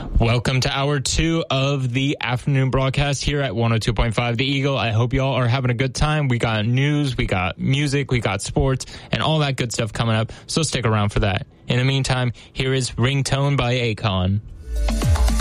Welcome to hour 2 of the afternoon broadcast here at 102.5 The Eagle. I hope y'all are having a good time. We got news, we got music, we got sports, and all that good stuff coming up, so stick around for that. In the meantime, here is Ringtone by Akon.